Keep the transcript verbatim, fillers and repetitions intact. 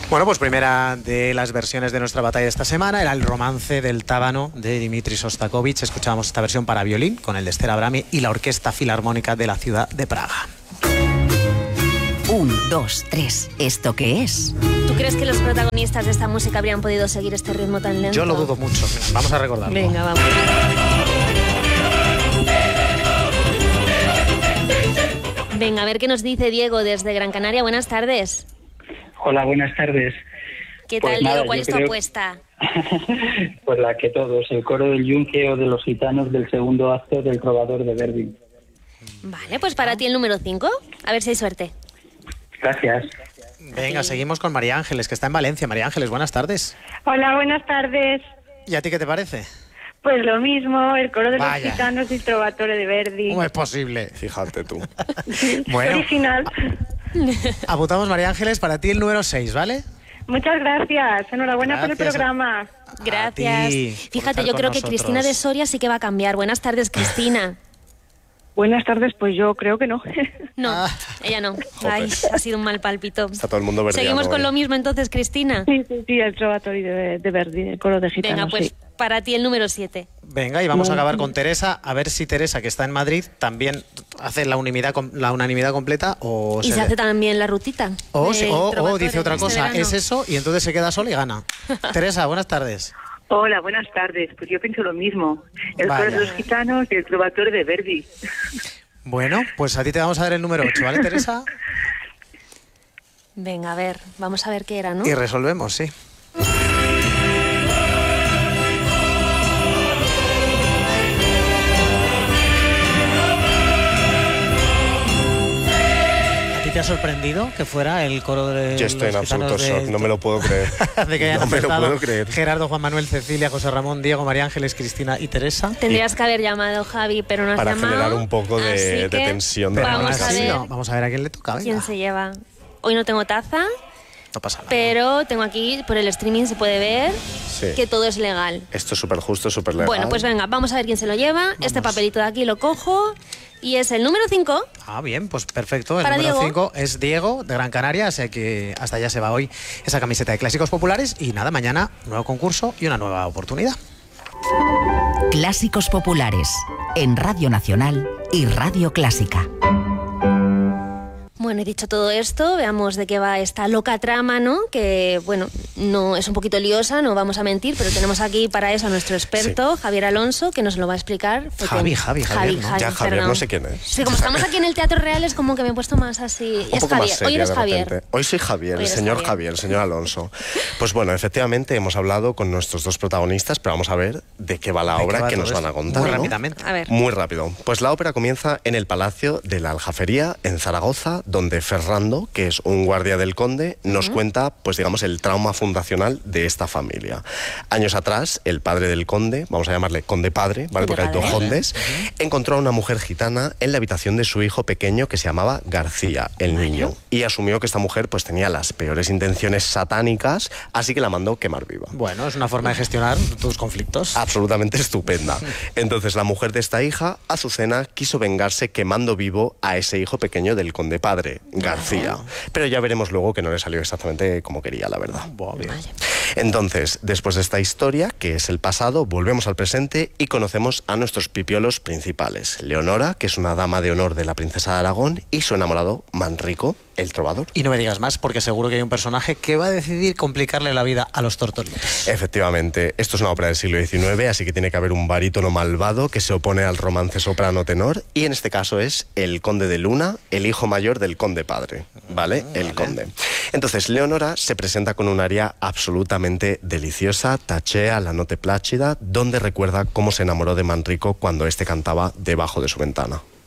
Bueno, pues primera de las versiones de nuestra batalla de esta semana era el romance del Tábano de Dimitri Shostakovich. Escuchábamos esta versión para violín con el de Esther Abrami y la Orquesta Filarmónica de la ciudad de Praga. Un, dos, tres. ¿Esto qué es? ¿Tú crees que los protagonistas de esta música habrían podido seguir este ritmo tan lento? Yo lo dudo mucho. Vamos a recordarlo. Venga, vamos. Venga, a ver qué nos dice Diego desde Gran Canaria. Buenas tardes. Hola, buenas tardes. ¿Qué Pues tal, nada, Diego? ¿Cuál yo es tu creo- apuesta? Pues la que todos, el coro del Yunque o de los gitanos del segundo acto del Trovador de Verdi. Vale, pues para ti el número cinco. A ver si hay suerte. Gracias. Venga, seguimos con María Ángeles, que está en Valencia. María Ángeles, buenas tardes. Hola, buenas tardes. ¿Y a ti qué te parece? Pues lo mismo, el coro de Vaya. los gitanos y el Trovatore de Verdi. ¿Cómo es posible? Fíjate tú. Bueno, Original. apuntamos, María Ángeles, para ti el número seis, ¿vale? Muchas gracias. Enhorabuena por el Gracias. programa. Gracias. A ti por Fíjate, estar yo con creo que nosotros. Cristina de Soria sí que va a cambiar. Buenas tardes, Cristina. Buenas tardes, pues yo creo que no. No, Ah. ella no. Ay, ha sido un mal pálpito. Está todo el mundo verdiano Seguimos con hoy. lo mismo entonces, Cristina. Sí, sí, sí, el Trovatore de, de Verdi, el coro de gitanos. Venga, pues sí. para ti el número siete. Venga, y vamos a acabar con Teresa, a ver si Teresa, que está en Madrid, también hace la unanimidad, com- la unanimidad completa o Y se hace también la rutita. o, de se- o- o Trovatore dice otra este cosa, verano. es eso, y entonces se queda sola y gana. Teresa, buenas tardes. Hola, buenas tardes. Pues yo pienso lo mismo. El Vaya. coro de los gitanos y el Trovatore de Verdi. Bueno, pues a ti te vamos a dar el número ocho, ¿vale, Teresa? Venga, a ver, vamos a ver qué era, ¿no? Y resolvemos, sí. ¿A ti te ha sorprendido que fuera el coro de Yo estoy en los absoluto gitanos de- shock, no me lo puedo creer. de que hayan No me lo acertado puedo creer. Gerardo, Juan Manuel, Cecilia, José Ramón, Diego, María Ángeles, Cristina y Teresa? Tendrías que haber llamado Javi, pero no has Para llamado. generar un poco de- así de que tensión de Pero aún Vamos a así, ver no, vamos a ver a quién le toca, venga. quién se lleva. Hoy no tengo taza, No pasa nada. pero tengo aquí, por el streaming se puede ver Sí. que todo es legal. Esto es súper justo, súper legal. Bueno, pues venga, vamos a ver quién se lo lleva. Este papelito de aquí lo cojo y es el número cinco. Ah, bien, pues perfecto. El Para número Diego. cinco es Diego, de Gran Canaria, así que hasta allá se va hoy esa camiseta de Clásicos Populares. Y nada, mañana nuevo concurso y una nueva oportunidad. Clásicos populares. En Radio Nacional y Radio Clásica. Bueno, he dicho todo esto, veamos de qué va esta loca trama, ¿no? Que, bueno, no es un poquito liosa, no vamos a mentir, pero tenemos aquí para eso a nuestro experto, Javier Alonso, que nos lo va a explicar. Porque- Javi, Javi, Javier, ¿no? Ya, Javier, perdón. no sé quién es. Sí, como estamos aquí en el Teatro Real, es como que me he puesto más así. Un Es poco Javier, más seria hoy eres de Javier. repente. Hoy soy Javier, Hoy el eres señor Javier. Javier, el señor Alonso. Pues bueno, efectivamente hemos hablado con nuestros dos protagonistas, pero vamos a ver de qué va la ¿De qué obra va que todo nos esto? van a contar. Muy ¿no? rápidamente. A ver. Muy rápido. Pues la ópera comienza en el Palacio de la Aljafería, en Zaragoza, donde Ferrando, que es un guardia del conde, nos cuenta, pues digamos, el trauma fundacional de esta familia. Años atrás, el padre del conde, vamos a llamarle conde padre, ¿vale? Conde Porque hay dos padre. condes, encontró a una mujer gitana en la habitación de su hijo pequeño que se llamaba García, el niño, y asumió que esta mujer pues tenía las peores intenciones satánicas, así que la mandó quemar viva. Bueno, es una forma de gestionar tus conflictos. Absolutamente estupenda. Entonces la mujer de esta hija, Azucena, quiso vengarse quemando vivo a ese hijo pequeño del conde padre, García. Pero ya veremos luego que no le salió exactamente como quería, la verdad. Buah, bien. Entonces, después de esta historia, que es el pasado, volvemos al presente y conocemos a nuestros pipiolos principales. Leonora, que es una dama de honor de la princesa de Aragón, y su enamorado, Manrico, el trovador. Y no me digas más, porque seguro que hay un personaje que va a decidir complicarle la vida a los tortolitos. Efectivamente, esto es una ópera del siglo diecinueve, así que tiene que haber un barítono malvado que se opone al romance soprano-tenor, y en este caso es el conde de Luna, el hijo mayor del conde padre, ¿vale? El conde. Entonces, Leonora se presenta con un aria absolutamente deliciosa, tachea la notte plácida, donde recuerda cómo se enamoró de Manrico cuando éste cantaba debajo de su ventana.